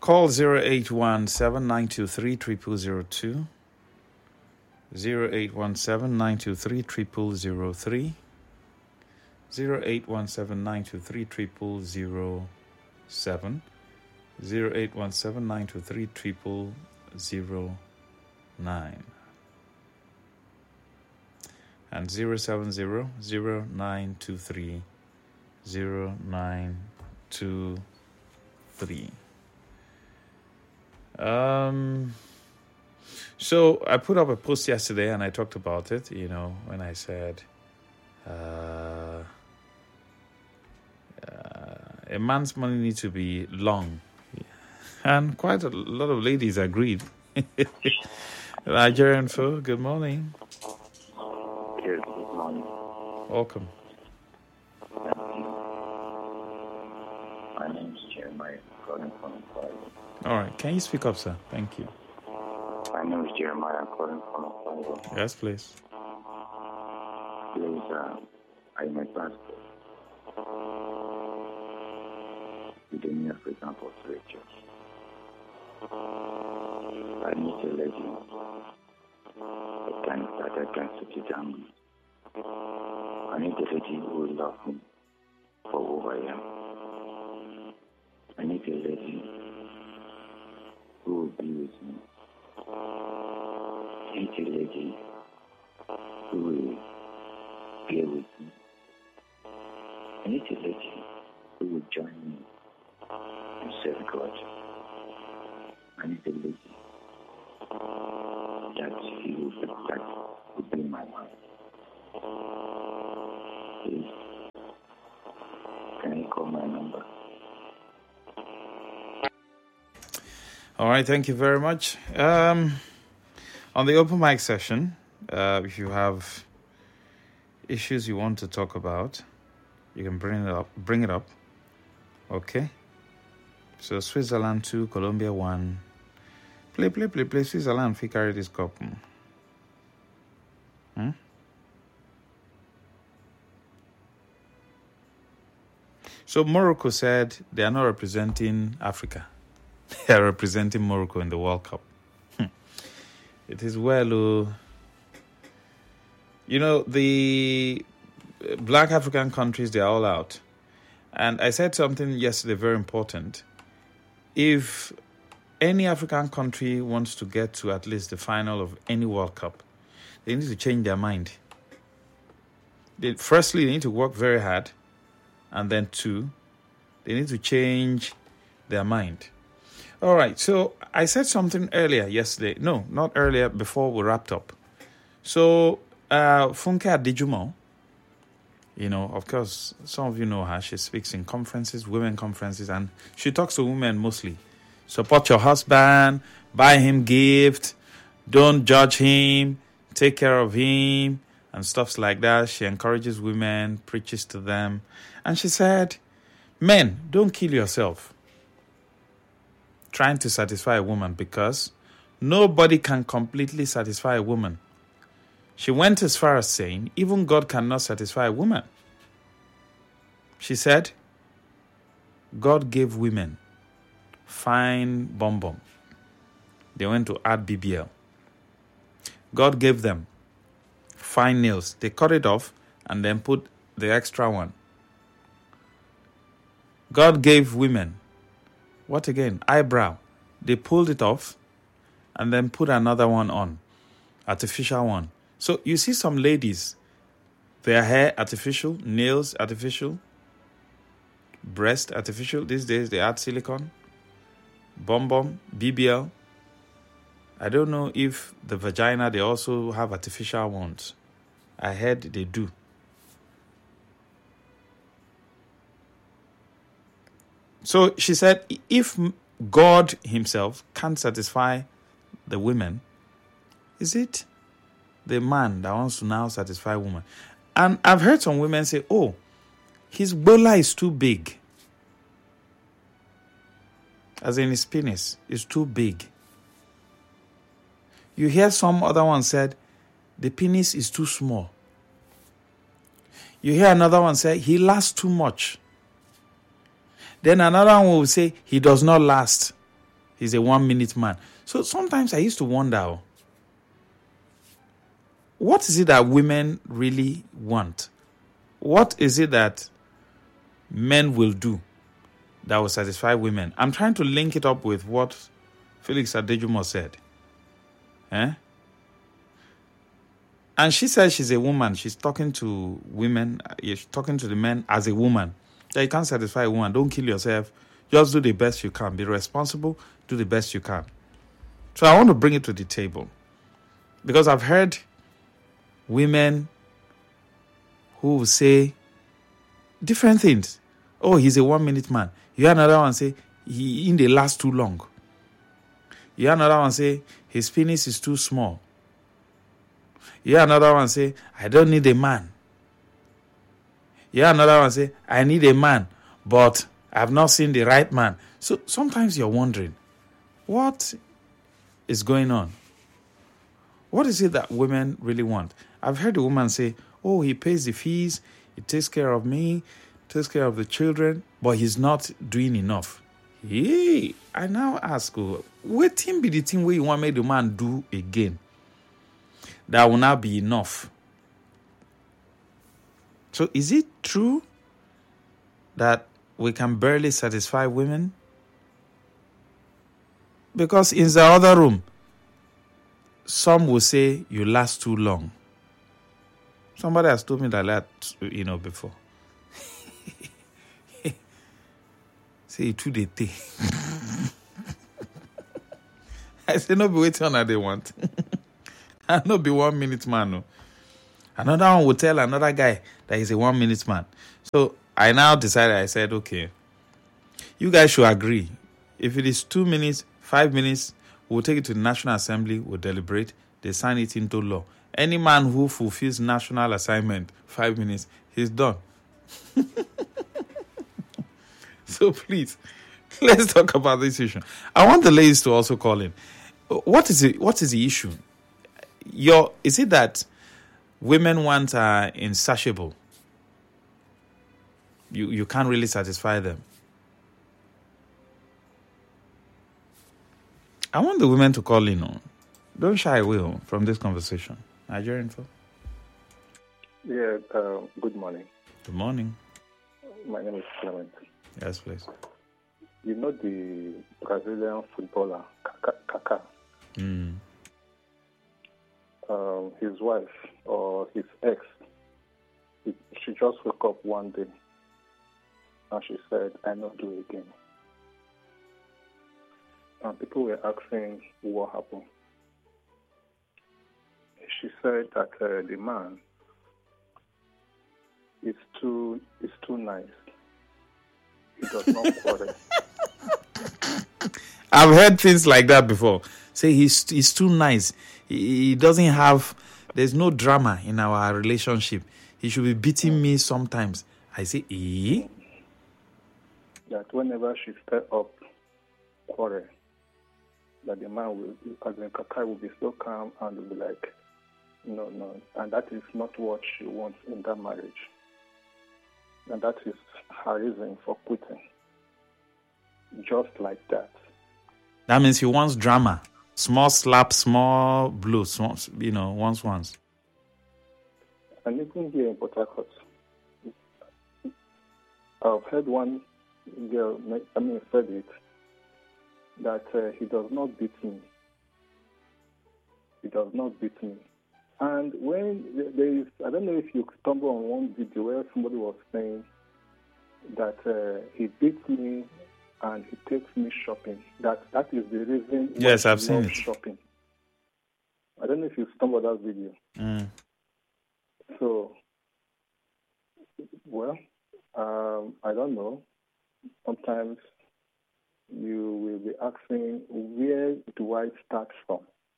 Call 0817-923-0002, 0817-923-0003, 0817-923-0007, 0817-923-0009, and 070-0923-0923. So I put up a post yesterday and I talked about it, when I said a man's money needs to be long. And quite a lot of ladies agreed. Nigerian food, good morning. Yes, good morning. Welcome. My name is Jeremiah, calling from Florida. All right, can you speak up, sir? Thank you. My name is Jeremiah, calling from Florida. Yes, please. Please, I am a pastor with the New African Apostolic Church. I need to let you know that I can sit you down. I need to let you who love me for who I am. I need to let you who will be with me. I need to let you who will be with me. I need to let you who will join me and serve God. I need to let you that will be my wife. Please, can you call my number? All right, thank you very much. On the open mic session, if you have issues you want to talk about, you can bring it up. Okay? So Switzerland 2, Colombia 1. Play. Switzerland, if you carry this cup. So Morocco said they are not representing Africa. They are representing Morocco in the World Cup. It is well. The black African countries, they are all out. And I said something yesterday very important. If any African country wants to get to at least the final of any World Cup, they need to change their mind. Firstly, they need to work very hard. And then 2, they need to change their mind. All right, so I said something earlier yesterday. No, not earlier, before we wrapped up. So, Funke Adijumo, of course, some of you know her. She speaks in conferences, women conferences, and she talks to women mostly. Support your husband, buy him gift, don't judge him, take care of him, and stuff like that. She encourages women, preaches to them. And she said, men, don't kill yourself trying to satisfy a woman, because nobody can completely satisfy a woman. She went as far as saying, even God cannot satisfy a woman. She said, God gave women fine bum. They went to add BBL. God gave them fine nails. They cut it off and then put the extra one. God gave women, what again? Eyebrow. They pulled it off and then put another one on, artificial one. So you see some ladies, their hair artificial, nails artificial, breast artificial. These days they add silicone, bum, BBL. I don't know if the vagina, they also have artificial ones. I heard they do. So she said, if God himself can't satisfy the women, is it the man that wants to now satisfy woman? And I've heard some women say, oh, his bola is too big. As in his penis is too big. You hear some other one said, the penis is too small. You hear another one say, he lasts too much. Then another one will say, he does not last. he's a 1 minute man. So sometimes I used to wonder, what is it that women really want? What is it that men will do that will satisfy women? I'm trying to link it up with what Felix Adejumo said. And she says she's a woman. She's talking to women. She's talking to the men as a woman. That you can't satisfy a woman. Don't kill yourself. Just do the best you can. Be responsible. Do the best you can. So I want to bring it to the table. Because I've heard women who will say different things. Oh, he's a 1 minute man. You hear another one say, he in the last too long. You hear another one say, his penis is too small. You hear another one say, I don't need a man. You hear another one say, I need a man, but I've not seen the right man. So sometimes you're wondering, what is going on? What is it that women really want? I've heard a woman say, oh, he pays the fees, he takes care of me, takes care of the children, but he's not doing enough. Hey, I now ask, what thing be the thing where you want make the man do again? That will not be enough. So is it true that we can barely satisfy women? Because in the other room, some will say you last too long. Somebody has told me that, before. Say too they take. I say no be waiting on that they want. I no be 1 minute man. No. Another one will tell another guy that he's a 1 minute man. So I now decided, I said, okay, you guys should agree. If it is 2 minutes, 5 minutes, we'll take it to the National Assembly, we'll deliberate, they sign it into law. Any man who fulfills national assignment, 5 minutes, he's done. So please, let's talk about this issue. I want the ladies to also call in. What is the issue? Is it that women want insatiable? You can't really satisfy them. I want the women to call in. Don't shy away from this conversation. Nigerian Info. Yeah, good morning. Good morning. My name is Clement. Yes, please. You know the Brazilian footballer, Kaká? His wife or his ex, she just woke up one day and she said, I not do it again. And people were asking what happened. She said that the man is too nice. He does not quarrel. I've heard things like that before. Say he's too nice. He doesn't have. There's no drama in our relationship. He should be beating me sometimes. I say, That whenever she stir up quarrel, that the man will, as in Kaká, will be so calm and will be like, no. And that is not what she wants in that marriage. And that is her reason for quitting. Just like that. That means he wants drama. Small slap, small blow, once. And even here in Port Harcourt, I've heard one girl, said it, that he does not beat me. He does not beat me. And when there is, I don't know if you stumble on one video where somebody was saying that he beats me and he takes me shopping. That is the reason why yes, I've seen it. Shopping. I don't know if you stumbled on that video. So, well, I don't know. Sometimes you will be asking, where do I start from?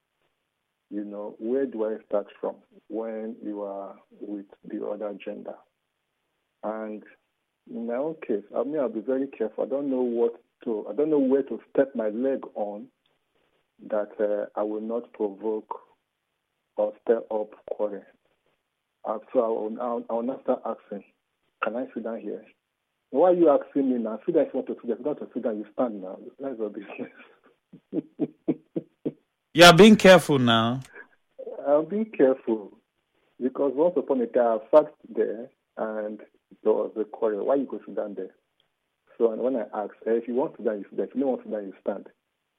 Where do I start from when you are with the other gender? And in my own case, I'll be very careful. I don't know where to step my leg on that I will not provoke or stir up quarrel. So I will not start asking, can I sit down here? Why are you asking me now? Sit down if you want to sit down. If you want to sit down, you stand now. That's your business. You are being careful now. I'm being careful because once upon a time I sat there and there was a quarrel. Why you go sit down there? So and when I asked, if you want to sit down, you sit down. If you don't want to sit down, you stand.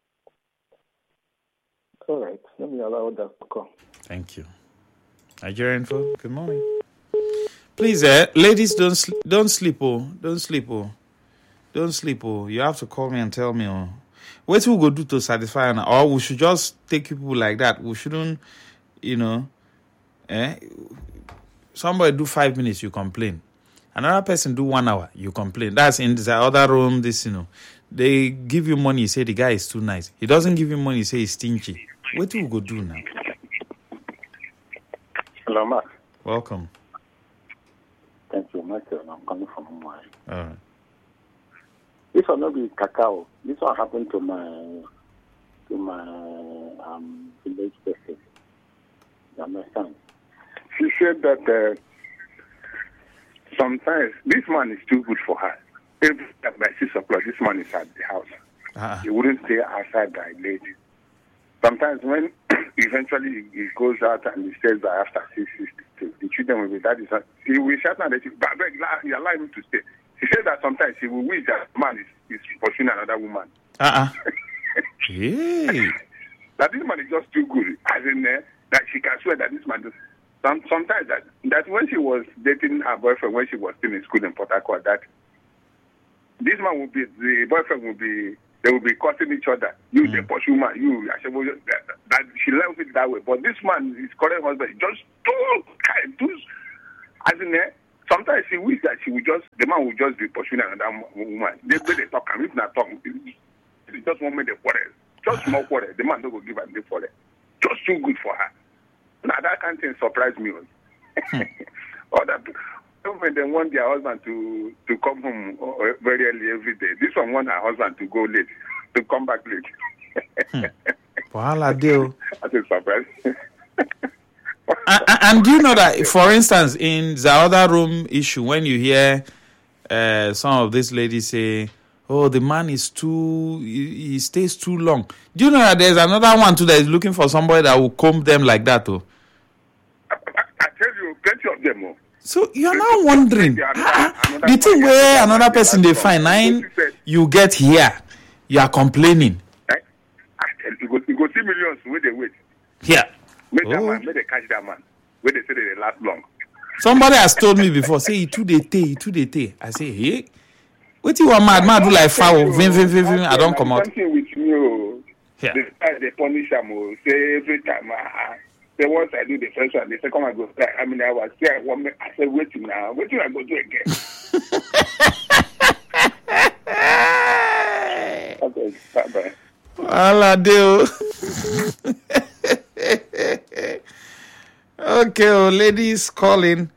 All right, let me allow that to come. Thank you. Nigerian folk, good morning. Please, ladies, don't sleep, don't sleep, You have to call me and tell me, what we go do to satisfy, or we should just take people like that. We shouldn't, somebody do 5 minutes, you complain. Another person do 1 hour, you complain. That's in the other room. They give you money, say the guy is too nice. He doesn't give you money, say he's stingy. What do we go do now? Hello, Mark. Welcome. Thank you, Michael. I'm coming from Hawaii. All right. This will not be cacao. This one happened to my village person. You understand? She said that sometimes this man is too good for her. Every time by 6 o'clock, this man is at the house. He wouldn't stay outside by late. Sometimes when eventually he goes out and he stays by after 6:60, the children will be that is he will shout and he allow him to stay. She said that sometimes he will wish that man is pursuing another woman. Hey. That this man is just too good. As in that she can swear that this man does. Sometimes that when she was dating her boyfriend when she was still in school in Port Harcourt, that this man would be the boyfriend would be. They will be cutting each other. You, the pursue man, that she left it that way. But this man, his current husband, just too kind. As in, sometimes she wish that the man would just be pursuing another woman. They talk, and if not talk, it's just one minute quarrel. Just small quarrel. The man don't go give her the quarrel. Just too good for her. Now that kind of thing surprised me. Or that when they want their husband to come home very early every day. This one want her husband to go late, to come back late. That's a surprise. And do you know that, for instance, in the other room issue, when you hear some of these ladies say, oh, the man is he stays too long. Do you know that there's another one too that is looking for somebody that will comb them like that too? I tell you, plenty of them. So you're now wondering, the thing where another person they find, you get here, you are complaining. I tell you, you go see millions where they wait. Yeah. Make that man, make they catch that man. Where they say they last long. Somebody has told me before, say, he too they tay. I say, hey, what you want mad do like foul, vim, I don't come out. Something with you, yeah. They punish them, say every time, say once I do the first one, the second one goes back. I mean, I was there. I said, waiting now. Waiting, I go do again. Okay, bye-bye. I'll do. Okay, ladies calling.